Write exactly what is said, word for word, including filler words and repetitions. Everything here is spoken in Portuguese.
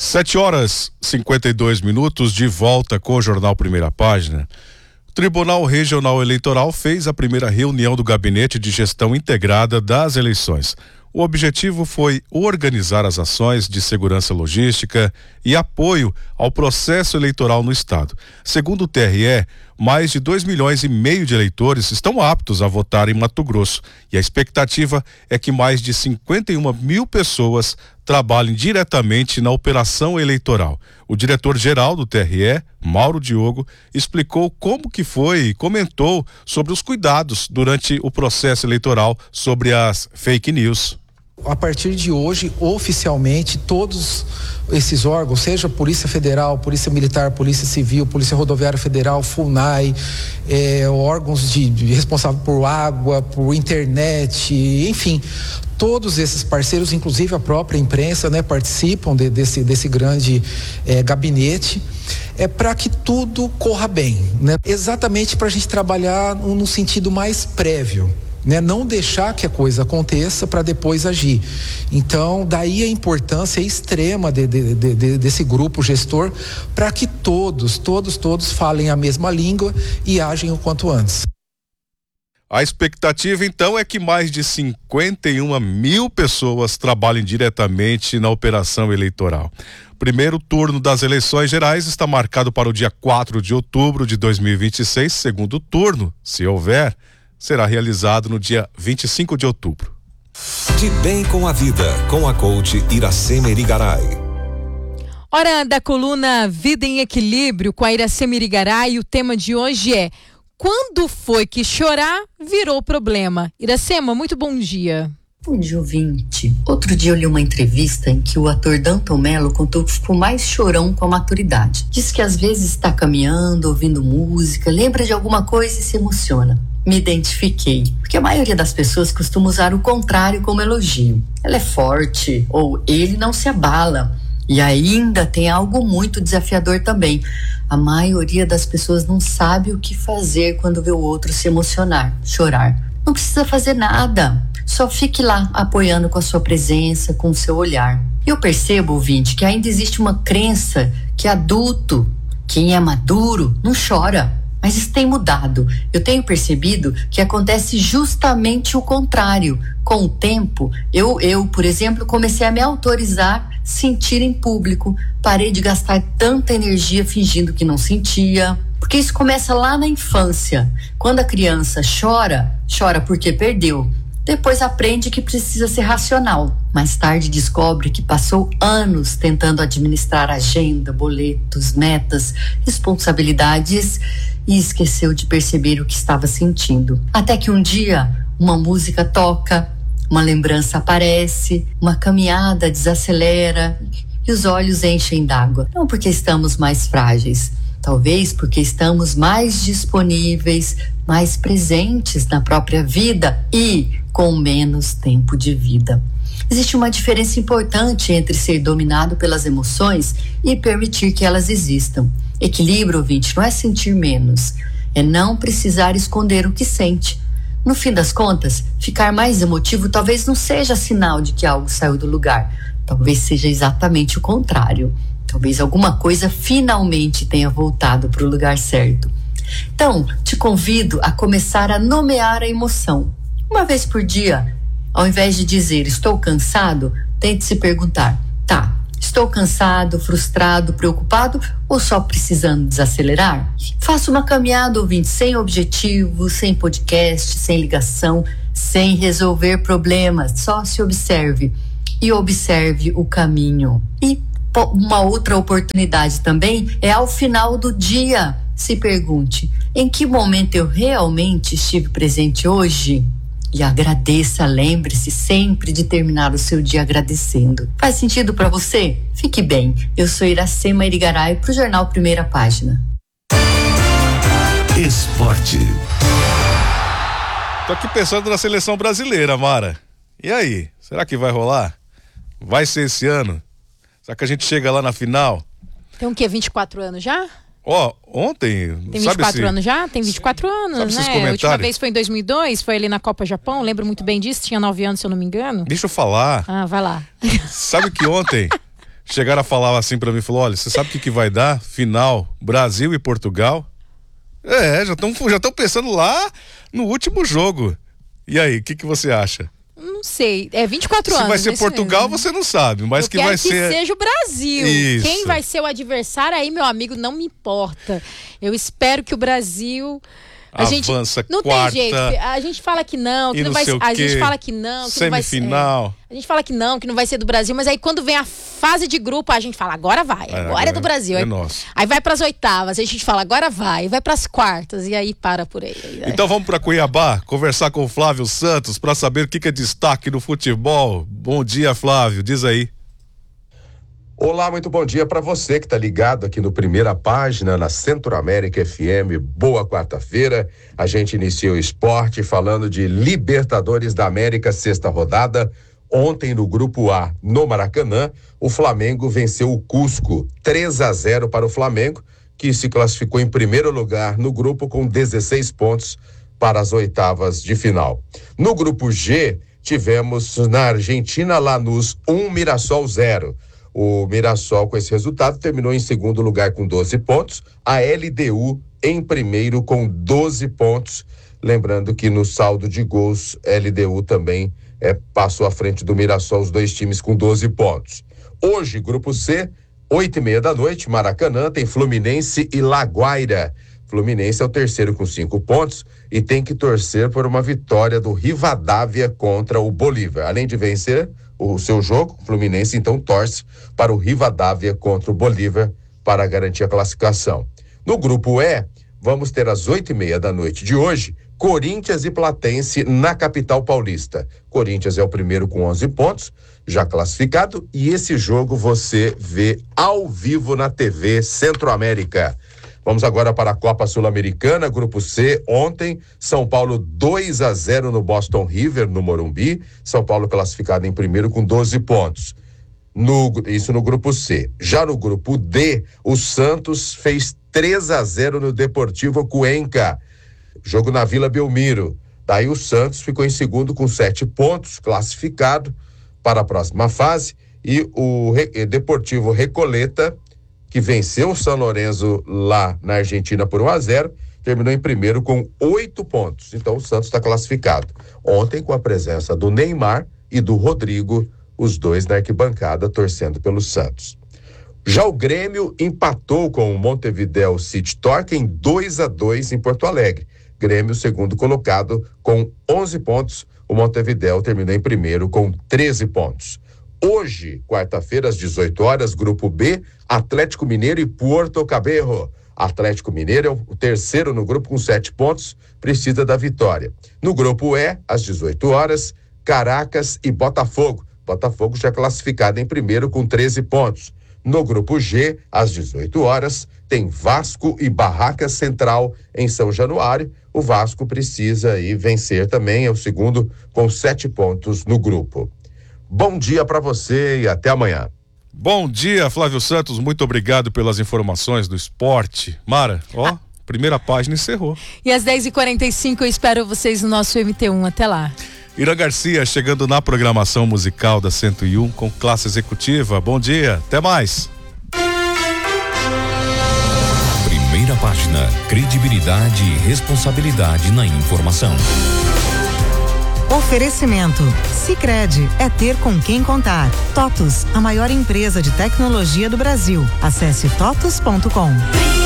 Sete horas e cinquenta e dois minutos, de volta com o Jornal Primeira Página. O Tribunal Regional Eleitoral fez a primeira reunião do Gabinete de Gestão Integrada das Eleições. O objetivo foi organizar as ações de segurança logística e apoio ao processo eleitoral no estado. Segundo o T R E, mais de dois milhões e meio de eleitores estão aptos a votar em Mato Grosso e a expectativa é que mais de cinquenta e uma mil pessoas trabalhem diretamente na operação eleitoral. O diretor-geral do T R E, Mauro Diogo, explicou como que foi e comentou sobre os cuidados durante o processo eleitoral sobre as fake news. A partir de hoje, oficialmente, todos esses órgãos, seja Polícia Federal, Polícia Militar, Polícia Civil, Polícia Rodoviária Federal, FUNAI, é, órgãos de, de responsáveis por água, por internet, enfim, todos esses parceiros, inclusive a própria imprensa, né, participam de, desse, desse grande é, gabinete, é para que tudo corra bem, né? Exatamente para a gente trabalhar no, no sentido mais prévio. Né, não deixar que a coisa aconteça para depois agir. Então, daí a importância extrema de, de, de, de, desse grupo gestor para que todos, todos, todos falem a mesma língua e agem o quanto antes. A expectativa, então, é que mais de cinquenta e uma mil pessoas trabalhem diretamente na operação eleitoral. O primeiro turno das eleições gerais está marcado para o dia quatro de outubro de dois mil e vinte e seis. Segundo turno, se houver, será realizado no dia vinte e cinco de outubro. De bem com a vida, com a coach Iracema Irigaray. Hora da coluna Vida em Equilíbrio com a Iracema Irigaray. O tema de hoje é: quando foi que chorar virou problema? Iracema, muito bom dia. Bom dia, ouvinte. Outro dia eu li uma entrevista em que o ator Danton Mello contou que ficou mais chorão com a maturidade. Diz que às vezes está caminhando, ouvindo música, lembra de alguma coisa e se emociona. Me identifiquei, porque a maioria das pessoas costuma usar o contrário como elogio. Ela é forte, ou ele não se abala. E ainda tem algo muito desafiador também. A maioria das pessoas não sabe o que fazer quando vê o outro se emocionar, chorar. Não precisa fazer nada, só fique lá apoiando com a sua presença, com o seu olhar. Eu percebo, ouvinte, que ainda existe uma crença que adulto, quem é maduro, não chora. Mas isso tem mudado. Eu tenho percebido que acontece justamente o contrário. Com o tempo, eu, eu, por exemplo, comecei a me autorizar sentir em público. Parei de gastar tanta energia fingindo que não sentia. Porque isso começa lá na infância. Quando a criança chora, chora porque perdeu. Depois aprende que precisa ser racional. Mais tarde descobre que passou anos tentando administrar agenda, boletos, metas, responsabilidades e esqueceu de perceber o que estava sentindo. Até que um dia, uma música toca, uma lembrança aparece, uma caminhada desacelera e os olhos enchem d'água. Não porque estamos mais frágeis, talvez porque estamos mais disponíveis, mais presentes na própria vida e com menos tempo de vida. Existe uma diferença importante entre ser dominado pelas emoções e permitir que elas existam. Equilíbrio, ouvinte, não é sentir menos, é não precisar esconder o que sente. No fim das contas, ficar mais emotivo talvez não seja sinal de que algo saiu do lugar. Talvez seja exatamente o contrário. Talvez alguma coisa finalmente tenha voltado para o lugar certo. Então, te convido a começar a nomear a emoção. Uma vez por dia, ao invés de dizer estou cansado, tente se perguntar: tá, estou cansado, frustrado, preocupado ou só precisando desacelerar? Faça uma caminhada, ouvinte, sem objetivo, sem podcast, sem ligação, sem resolver problemas. Só se observe e observe o caminho. E uma outra oportunidade também é ao final do dia. Se pergunte: em que momento eu realmente estive presente hoje? E agradeça, lembre-se sempre de terminar o seu dia agradecendo. Faz sentido para você? Fique bem. Eu sou Iracema Irigaray para o Jornal Primeira Página. Esporte. Tô aqui pensando na seleção brasileira, Mara. E aí? Será que vai rolar? Vai ser esse ano? Será que a gente chega lá na final? Tem o quê? vinte e quatro anos já? Ó, oh, ontem... Tem vinte e quatro esse... anos já? Tem vinte e quatro anos, sabe né? A última vez foi em dois mil e dois, foi ali na Copa Japão, lembro muito bem disso, tinha nove anos, se eu não me engano. Deixa eu falar. Ah, vai lá. Sabe que ontem chegaram a falar assim pra mim, falou, olha, você sabe o que que vai dar? Final, Brasil e Portugal? É, já estão já estão pensando lá no último jogo. E aí, o que que você acha? Não sei, é vinte e quatro Se anos. vai ser Portugal, mesmo. Você não sabe, mas Eu que quero vai que ser... seja o Brasil. Isso. Quem vai ser o adversário aí, meu amigo, não me importa. Eu espero que o Brasil... A gente avança não quarta, tem jeito. A gente fala que não, que e não não vai sei ser. o A quê, gente fala que não, que não vai ser. semifinal. É, a gente fala que não, que não vai ser do Brasil, mas aí quando vem a fase de grupo, a gente fala, agora vai, agora, agora é do Brasil. É aí, nosso. Aí vai pras oitavas, aí a gente fala, agora vai, vai pras quartas, e aí para por aí. Então vamos para Cuiabá, conversar com o Flávio Santos para saber o que, que é destaque no futebol. Bom dia, Flávio, diz aí. Olá, muito bom dia para você que está ligado aqui no Primeira Página, na Centro-América F M. Boa quarta-feira. A gente inicia o esporte falando de Libertadores da América, sexta rodada. Ontem, no Grupo A, no Maracanã, o Flamengo venceu o Cusco, três a zero para o Flamengo, que se classificou em primeiro lugar no grupo com dezesseis pontos para as oitavas de final. No Grupo G, tivemos na Argentina, Lanús um, Mirassol zero. O Mirassol, com esse resultado, terminou em segundo lugar com doze pontos. A L D U em primeiro com doze pontos. Lembrando que no saldo de gols, L D U também é, passou à frente do Mirassol, os dois times com doze pontos. Hoje, Grupo C, oito e meia da noite, Maracanã, tem Fluminense e Laguaira. Fluminense é o terceiro com cinco pontos e tem que torcer por uma vitória do Rivadavia contra o Bolívar. Além de vencer o seu jogo, o Fluminense então torce para o Rivadavia contra o Bolívar para garantir a classificação. No Grupo E, vamos ter às oito e meia da noite de hoje, Corinthians e Platense na capital paulista. Corinthians é o primeiro com onze pontos, já classificado, e esse jogo você vê ao vivo na T V Centro-América. Vamos agora para a Copa Sul-Americana, Grupo C. Ontem, São Paulo dois a zero no Boston River, no Morumbi. São Paulo classificado em primeiro com doze pontos. No, isso no Grupo C. Já no Grupo D, o Santos fez três a zero no Deportivo Cuenca. Jogo na Vila Belmiro. Daí o Santos ficou em segundo com sete pontos, classificado para a próxima fase. E o Re, Deportivo Recoleta, que venceu o São Lourenço lá na Argentina por um a zero, terminou em primeiro com oito pontos. Então o Santos está classificado. Ontem, com a presença do Neymar e do Rodrigo, os dois na arquibancada torcendo pelo Santos. Já o Grêmio empatou com o Montevideo City Torque em dois a dois em Porto Alegre. Grêmio, segundo colocado, com onze pontos. O Montevideo terminou em primeiro com treze pontos. Hoje, quarta-feira, às dezoito horas, Grupo B, Atlético Mineiro e Porto Cabello. Atlético Mineiro é o terceiro no grupo com sete pontos, precisa da vitória. No Grupo E, às dezoito horas, Caracas e Botafogo. Botafogo já classificado em primeiro com treze pontos. No Grupo G, às dezoito horas, tem Vasco e Barracas Central em São Januário. O Vasco precisa aí vencer também, é o segundo com sete pontos no grupo. Bom dia para você e até amanhã. Bom dia, Flávio Santos, muito obrigado pelas informações do esporte. Mara, ó, ah. primeira página encerrou. E às dez e quarenta e cinco eu espero vocês no nosso M T um, até lá. Ira Garcia chegando na programação musical da cento e um com classe executiva. Bom dia, até mais. Primeira página, credibilidade e responsabilidade na informação. Oferecimento. Sicredi é ter com quem contar. TOTUS, a maior empresa de tecnologia do Brasil. Acesse totus ponto com.